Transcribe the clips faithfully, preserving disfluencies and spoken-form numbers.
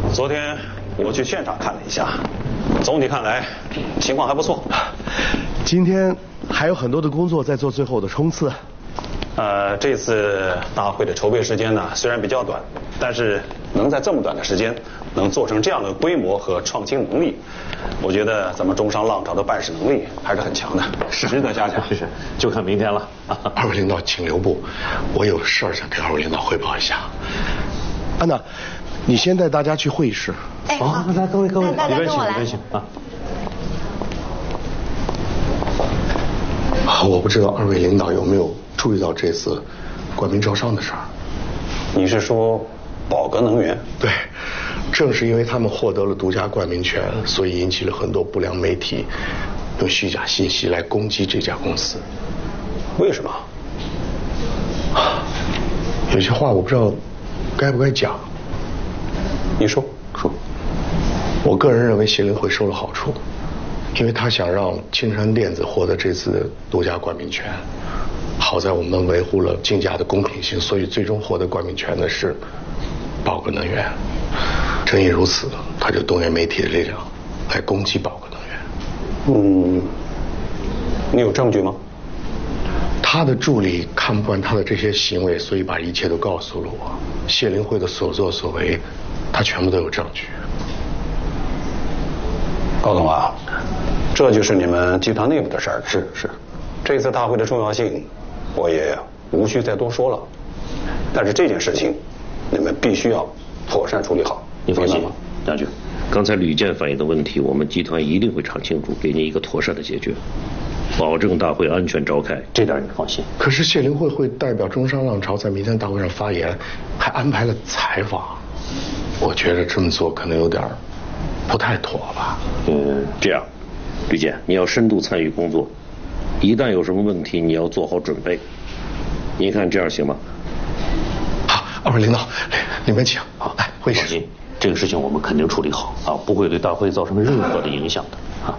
昨天我去现场看了一下，总体看来情况还不错。 今天还有很多的工作在做最后的冲刺。 呃，这次大会的筹备时间呢，虽然比较短，但是能在这么短的时间能做成这样的规模和创新能力，我觉得咱们中商浪潮的办事能力还是很强的，是值得嘉奖。 是，就看明天了。 二位领导请留步，我有事儿想跟二位领导汇报一下。安娜，你先带大家去会议室。 哎，好， 来，各位各位， 大家跟我来。 里边请啊。 我不知道二位领导有没有注意到这次冠名招商的事儿。 你是说宝格能源？ 对，正是因为他们获得了独家冠名权，所以引起了很多不良媒体用虚假信息来攻击这家公司。 为什么？ 有些话我不知道该不该讲。 你说说。 我个人认为协灵会收了好处，因为他想让青山电子获得这次的独家冠名权。好在我们维护了竞价的公平性，所以最终获得冠名权的是宝格能源。正因如此，他就动员媒体的力量来攻击宝格能源。嗯，你有证据吗？他的助理看不惯他的这些行为，所以把一切都告诉了我。协灵会的所作所为，他全部都有证据。高总啊，这就是你们集团内部的事儿。是是，这次大会的重要性，我也无需再多说了。但是这件事情，你们必须要妥善处理好。 你放心，将军，刚才吕健反映的问题，我们集团一定会查清楚，给您一个妥善的解决，保证大会安全召开，这点你放心。 可是协灵会会代表中商浪潮在明天大会上发言，还安排了采访，我觉得这么做可能有点不太妥吧。 嗯，这样，吕健，你要深度参与工作，一旦有什么问题，你要做好准备。您看这样行吗？ 好，二位领导，里面请。好，来会议室。 放心，这个事情我们肯定处理好啊，不会对大会造成任何的影响的啊。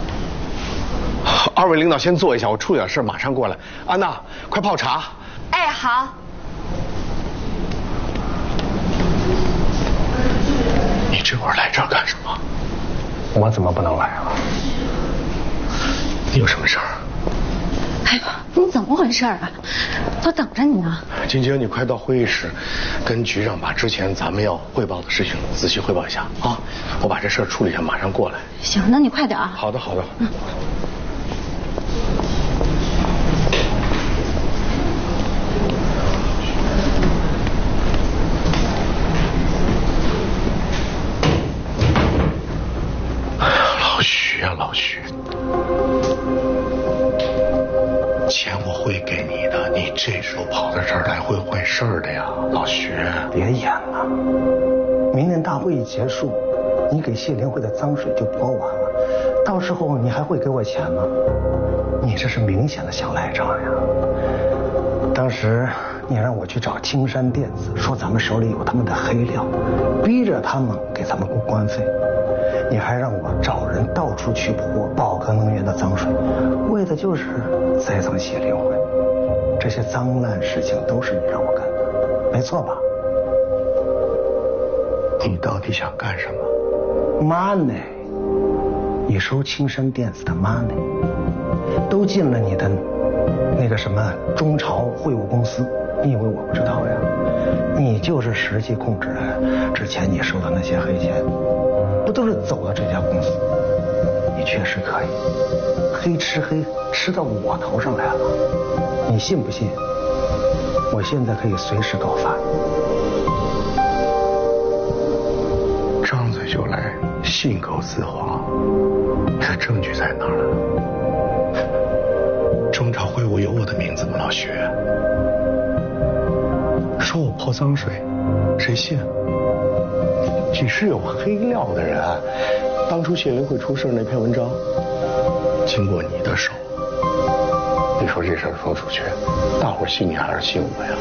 二位领导先坐一下，我处理点事，马上过来。安娜，快泡茶。 哎，好。 你这会儿来这儿干什么？ 我怎么不能来啊？ 你有什么事儿？ 哎呦，你怎么回事啊？我等着你呢。 晶晶，你快到会议室，跟局长把之前咱们要汇报的事情仔细汇报一下啊！我把这事儿处理一下，马上过来。 行，那你快点啊。 好的，好的。 嗯。 老徐啊，老徐，钱我会给你的，你这时候跑到这儿来会坏事儿的呀，老徐。 别演了，明天大会一结束，你给协灵会的脏水就泼完了，到时候你还会给我钱吗？你这是明显的想赖账呀！当时你让我去找青山电子，说咱们手里有他们的黑料，逼着他们给咱们公关费。你还让我找人到处去泼宝格能源的脏水，为的就是栽赃协灵会。这些脏烂事情都是你让我干的，没错吧？ 你到底想干什么 ？Money， 你收青山电子的 money， 都进了你的那个什么中朝会务公司，你以为我不知道呀？你就是实际控制人，之前你收的那些黑钱。不都是走到这家公司？你确实可以黑吃黑吃到我头上来了，你信不信？我现在可以随时告发你。张嘴就来，信口雌黄，你的证据在哪儿？中朝会务有我的名字吗，老徐？说我泼脏水，谁信？你是有黑料的人，当初协灵会出事那篇文章，经过你的手，你说这事儿说出去，大伙儿信你还是信我呀？